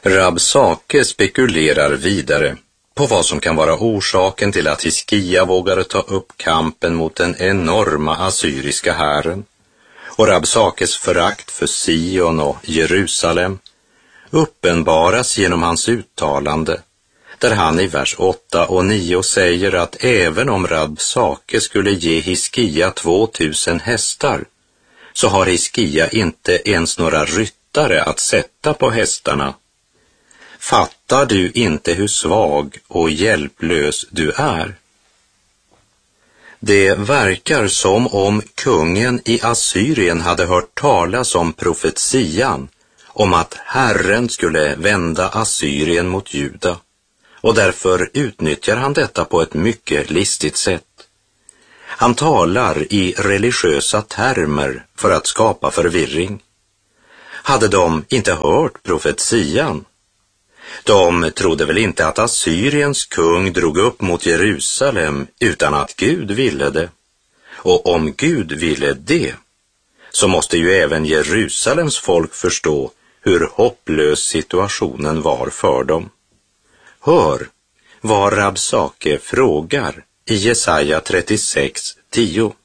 Rabsake spekulerar vidare på vad som kan vara orsaken till att Hiskia vågade ta upp kampen mot den enorma assyriska hären. Och Rabsakes förakt för Sion och Jerusalem uppenbaras genom hans uttalande, där han i vers 8 och 9 säger att även om Rabsake skulle ge Hiskia 2000 hästar, så har Hiskia inte ens några ryttare att sätta på hästarna. Fattar du inte hur svag och hjälplös du är? Det verkar som om kungen i Assyrien hade hört talas om profetian om att Herren skulle vända Assyrien mot Juda, och därför utnyttjar han detta på ett mycket listigt sätt. Han talar i religiösa termer för att skapa förvirring. Hade de inte hört profetian? De trodde väl inte att Assyriens kung drog upp mot Jerusalem utan att Gud ville det. Och om Gud ville det, så måste ju även Jerusalems folk förstå hur hopplös situationen var för dem. Hör vad Rabsake frågar i Jesaja 36:10.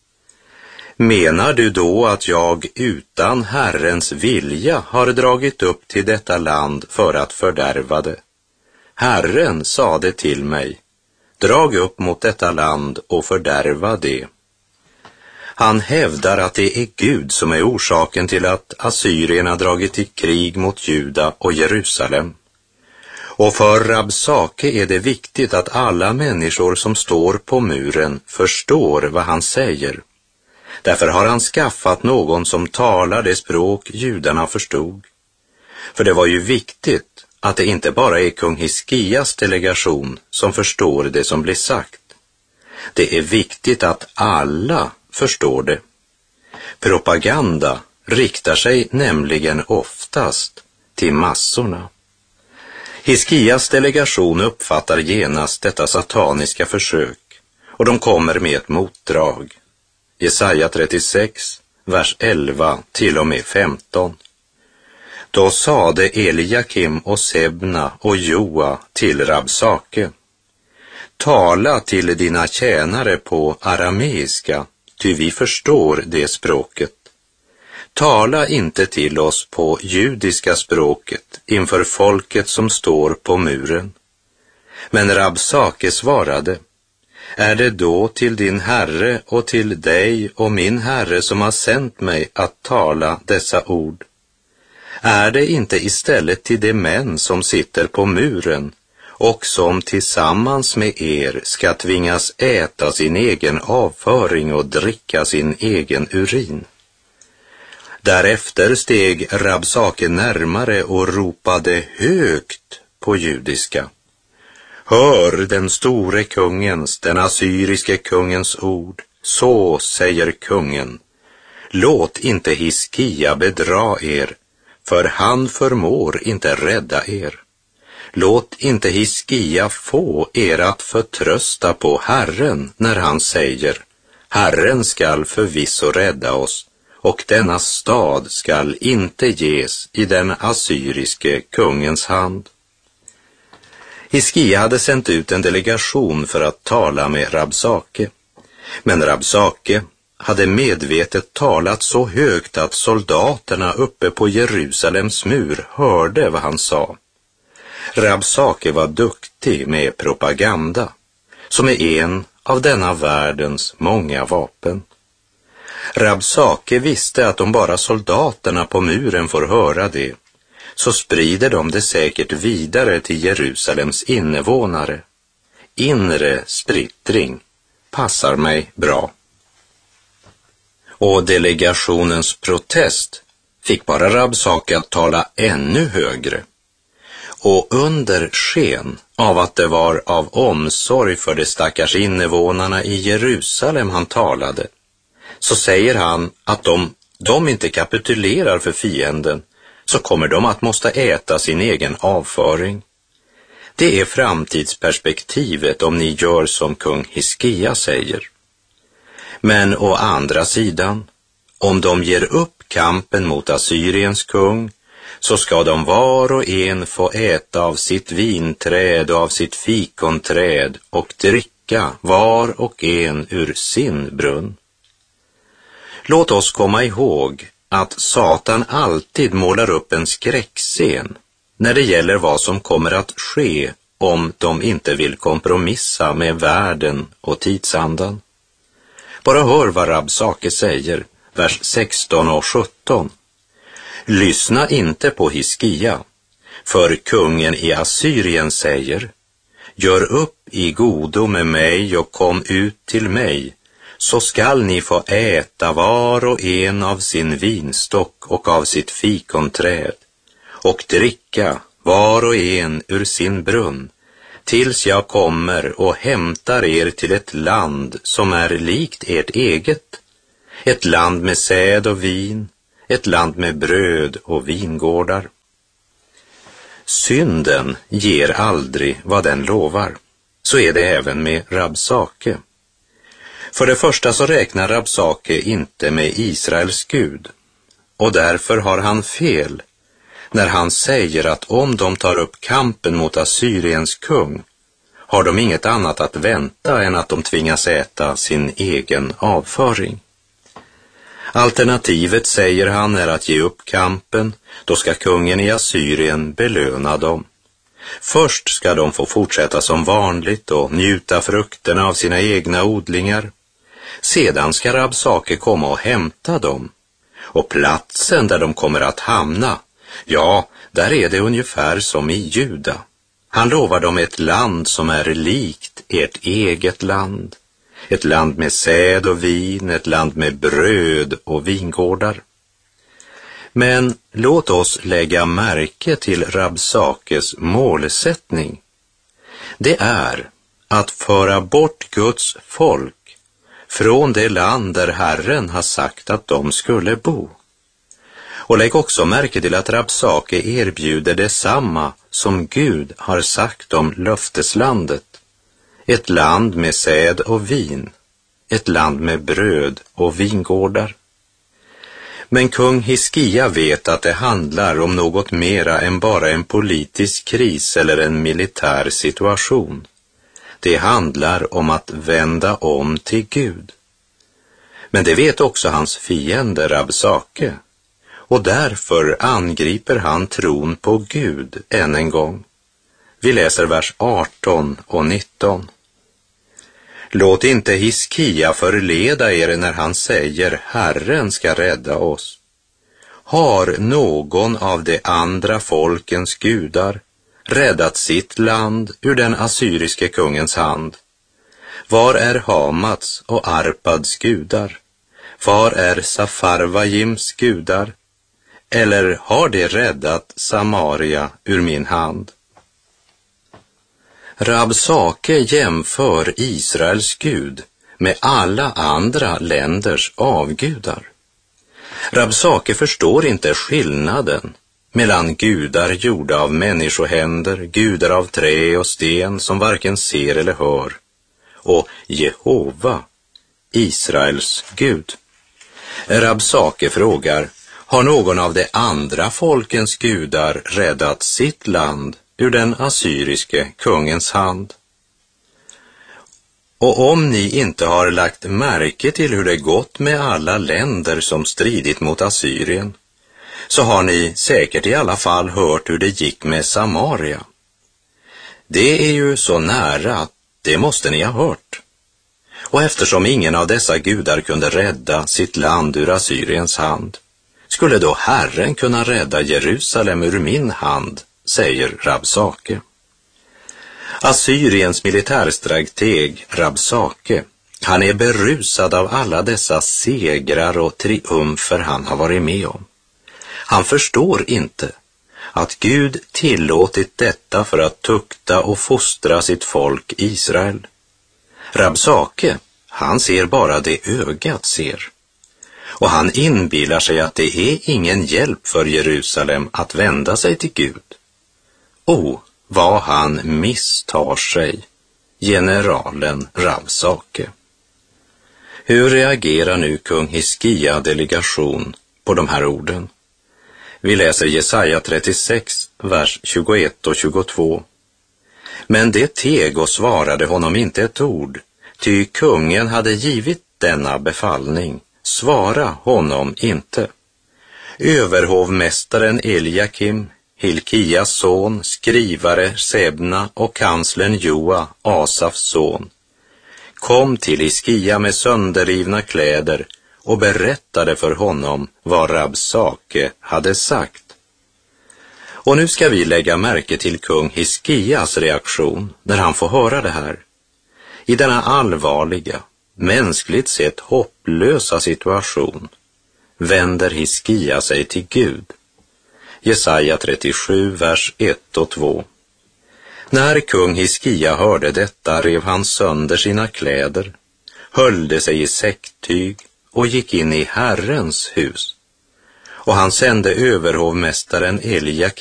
Menar du då att jag utan Herrens vilja har dragit upp till detta land för att fördärva det? Herren sade till mig, drag upp mot detta land och fördärva det. Han hävdar att det är Gud som är orsaken till att assyrierna dragit i krig mot Juda och Jerusalem. Och för Rabsake är det viktigt att alla människor som står på muren förstår vad han säger. Därför har han skaffat någon som talar det språk judarna förstod. För det var ju viktigt att det inte bara är kung Hiskias delegation som förstår det som blir sagt. Det är viktigt att alla förstår det. Propaganda riktar sig nämligen oftast till massorna. Hiskias delegation uppfattar genast detta sataniska försök, och de kommer med ett motdrag. Jesaja 36, vers 11 till och med 15. Då sade Eliakim och Sebna och Joa till Rabsake, tala till dina tjänare på arameiska, ty vi förstår det språket. Tala inte till oss på judiska språket inför folket som står på muren. Men Rabsake svarade, är det då till din herre och till dig och min herre som har sänt mig att tala dessa ord? Är det inte istället till de män som sitter på muren och som tillsammans med er ska tvingas äta sin egen avföring och dricka sin egen urin? Därefter steg Rabsake närmare och ropade högt på judiska. Hör den store kungens, den assyriske kungens ord. Så säger kungen. Låt inte Hiskia bedra er, för han förmår inte rädda er. Låt inte Hiskia få er att förtrösta på Herren när han säger, Herren skall förvisso rädda oss, och denna stad skall inte ges i den assyriske kungens hand. Hiskia hade sänt ut en delegation för att tala med Rabsake. Men Rabsake hade medvetet talat så högt att soldaterna uppe på Jerusalems mur hörde vad han sa. Rabsake var duktig med propaganda, som är en av denna världens många vapen. Rabsake visste att om bara soldaterna på muren får höra det, så sprider de det säkert vidare till Jerusalems invånare. Inre splittring passar mig bra. Och delegationens protest fick bara Rabsake att tala ännu högre. Och under sken av att det var av omsorg för de stackars invånarna i Jerusalem han talade, så säger han att de inte kapitulerar för fienden, så kommer de att måste äta sin egen avföring. Det är framtidsperspektivet om ni gör som kung Hiskia säger. Men å andra sidan, om de ger upp kampen mot Assyriens kung, så ska de var och en få äta av sitt vinträd och av sitt fikonträd och dricka var och en ur sin brunn. Låt oss komma ihåg att Satan alltid målar upp en skräckscen när det gäller vad som kommer att ske om de inte vill kompromissa med världen och tidsandan. Bara hör vad Rabsake säger, vers 16 och 17. Lyssna inte på Hiskia, för kungen i Assyrien säger: gör upp i godo med mig och kom ut till mig, så skall ni få äta var och en av sin vinstock och av sitt fikonträd och dricka var och en ur sin brunn, tills jag kommer och hämtar er till ett land som är likt ert eget, ett land med säd och vin, ett land med bröd och vingårdar. Synden ger aldrig vad den lovar. Så är det även med Rabsake. För det första så räknar Rabsake inte med Israels Gud, och därför har han fel när han säger att om de tar upp kampen mot Assyriens kung har de inget annat att vänta än att de tvingas äta sin egen avföring. Alternativet, säger han, är att ge upp kampen. Då ska kungen i Assyrien belöna dem. Först ska de få fortsätta som vanligt och njuta frukterna av sina egna odlingar. Sedan ska Rabsake komma och hämta dem. Och platsen där de kommer att hamna, ja, där är det ungefär som i Juda. Han lovar dem ett land som är likt ert eget land. Ett land med säd och vin, ett land med bröd och vingårdar. Men låt oss lägga märke till Rabsakes målsättning. Det är att föra bort Guds folk från det land där Herren har sagt att de skulle bo. Och lägg också märke till att Rabsake erbjuder detsamma som Gud har sagt om löfteslandet. Ett land med säd och vin, ett land med bröd och vingårdar. Men kung Hiskia vet att det handlar om något mera än bara en politisk kris eller en militär situation. Det handlar om att vända om till Gud. Men det vet också hans fiende Rabsake, och därför angriper han tron på Gud än en gång. Vi läser vers 18 och 19. Låt inte Hiskia förleda er när han säger Herren ska rädda oss. Har någon av de andra folkens gudar räddat sitt land ur den assyriske kungens hand? Var är Hamats och Arpads gudar? Var är Safarvajims gudar? Eller har de räddat Samaria ur min hand? Rabsake jämför Israels Gud med alla andra länders avgudar. Rabsake förstår inte skillnaden mellan gudar gjorda av människohänder, gudar av trä och sten som varken ser eller hör, och Jehova, Israels Gud. Rabsake frågar, har någon av de andra folkens gudar räddat sitt land ur den assyriske kungens hand? Och om ni inte har lagt märke till hur det gått med alla länder som stridit mot Assyrien, så har ni säkert i alla fall hört hur det gick med Samaria. Det är ju så nära att det måste ni ha hört. Och eftersom ingen av dessa gudar kunde rädda sitt land ur Assyriens hand, skulle då Herren kunna rädda Jerusalem ur min hand, säger Rabsake. Assyriens militärstrateg Rabsake, han är berusad av alla dessa segrar och triumfer han har varit med om. Han förstår inte att Gud tillåtit detta för att tukta och fostra sitt folk Israel. Rabsake, han ser bara det ögat ser. Och han inbillar sig att det är ingen hjälp för Jerusalem att vända sig till Gud. Vad han misstar sig, generalen Rabsake. Hur reagerar nu kung Hiskia delegation på de här orden? Vi läser Jesaja 36, vers 21 och 22. Men det teg och svarade honom inte ett ord, ty kungen hade givit denna befallning, svara honom inte. Överhovmästaren Eliakim, Hilkias son, skrivare Sebna och kanslern Joa, Asafs son, kom till Hiskia med sönderrivna kläder och berättade för honom vad Rabsake hade sagt. Och nu ska vi lägga märke till kung Hiskias reaktion när han får höra det här. I denna allvarliga, mänskligt sett hopplösa situation vänder Hiskia sig till Gud. Jesaja 37, vers 1 och 2. När kung Hiskia hörde detta rev han sönder sina kläder, höljde sig i säcktyg och gick in i Herrens hus. Och han sände överhovmästaren Eliakim